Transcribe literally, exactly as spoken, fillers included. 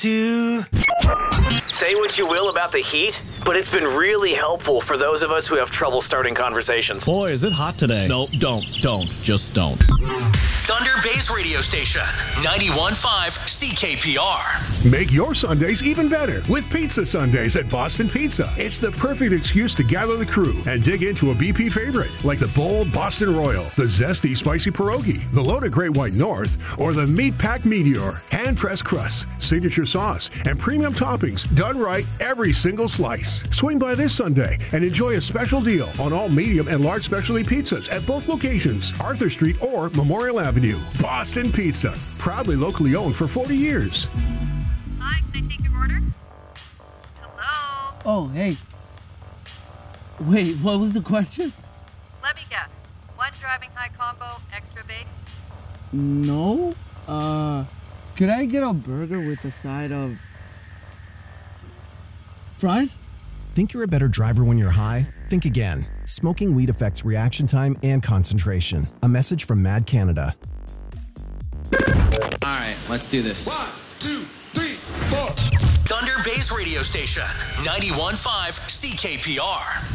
Do. Say what you will about the heat, but it's been really helpful for those of us who have trouble starting conversations. Boy, is it hot today. No, don't, don't, just don't. Thunder Bay's radio station, ninety-one point five C K P R. Make your Sundays even better with Pizza Sundays at Boston Pizza. It's the perfect excuse to gather the crew and dig into a B P favorite, like the bold Boston Royal, the zesty spicy pierogi, the loaded Great White North, or the meat packed meteor. Hand-pressed crust, signature sauce, and premium toppings done right every single slice. Swing by this Sunday and enjoy a special deal on all medium and large specialty pizzas at both locations, Arthur Street or Memorial Avenue. Boston Pizza, proudly locally owned for forty years. Hi, can I take your order? Hello? Oh, hey. Wait, what was the question? Let me guess. One driving high combo, extra baked? No. Uh, could I get a burger with a side of fries? Think you're a better driver when you're high? Think again. Smoking weed affects reaction time and concentration. A message from Mad Canada. All right, let's do this. One, two, three, four. Thunder Bay's radio station, ninety-one point five C K P R.